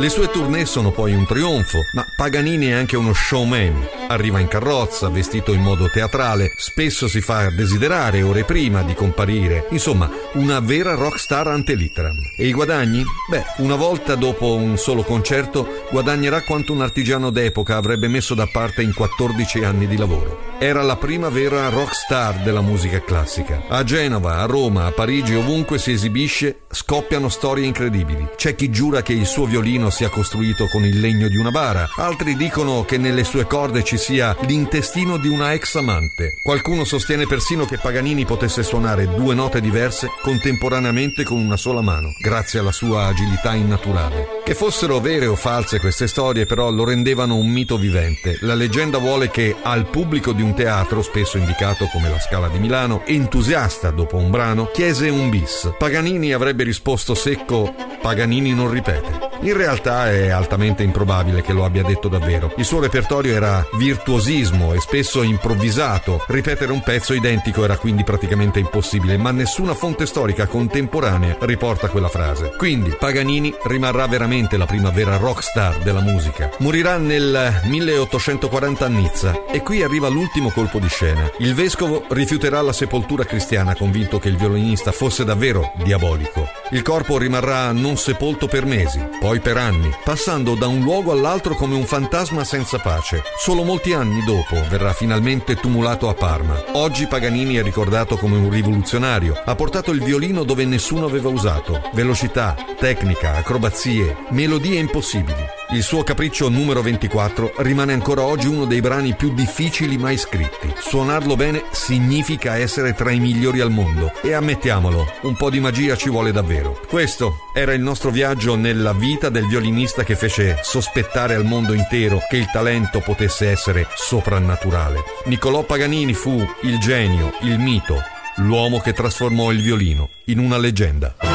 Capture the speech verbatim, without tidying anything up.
Le sue tournée sono poi un trionfo, ma Paganini è anche uno showman. Arriva in carrozza, vestito in modo teatrale, spesso si fa desiderare ore prima di comparire. Insomma, una vera rockstar ante litteram. E i guadagni? Beh, una volta dopo un solo concerto guadagnerà quanto un artigiano d'epoca avrebbe messo da parte in quattordici anni di lavoro. Era la prima vera rockstar della musica classica. A Genova, a Roma, a Parigi, ovunque si esibisce, scoppiano storie incredibili. C'è chi giura che il suo violino sia costruito con il legno di una bara, altri dicono che nelle sue corde ci sia l'intestino di una ex amante. Qualcuno sostiene persino che Paganini potesse suonare due note diverse contemporaneamente con una sola mano, grazie alla sua agilità innaturale. Che fossero vere o false queste storie, però, lo rendevano un mito vivente. La leggenda vuole che al pubblico di un teatro, spesso indicato come la Scala di Milano, entusiasta dopo un brano, chiese un bis. Paganini avrebbe risposto secco: Paganini non ripete. In realtà è altamente improbabile che lo abbia detto davvero. Il suo repertorio era virtuosismo e spesso improvvisato. Ripetere un pezzo identico era quindi praticamente impossibile, ma nessuna fonte storica contemporanea riporta quella frase. Quindi Paganini rimarrà veramente la prima vera rockstar della musica. Morirà nel milleottocentoquaranta a Nizza e qui arriva l'ultimo colpo di scena. Il vescovo rifiuterà la sepoltura cristiana, convinto che il violinista fosse davvero diabolico. Il corpo rimarrà non sepolto per mesi, poi per anni, passando da un luogo all'altro come un fantasma senza pace. Solo molti anni dopo verrà finalmente tumulato a Parma. Oggi Paganini è ricordato come un rivoluzionario. Ha portato il violino dove nessuno aveva usato. Velocità, tecnica, acrobazie, melodie impossibili. Il suo Capriccio numero ventiquattro rimane ancora oggi uno dei brani più difficili mai scritti. Suonarlo bene significa essere tra i migliori al mondo. E ammettiamolo, un po' di magia ci vuole davvero. Questo era il nostro viaggio nella vita del violinista che fece sospettare al mondo intero che il talento potesse essere soprannaturale. Niccolò Paganini fu il genio, il mito, l'uomo che trasformò il violino in una leggenda.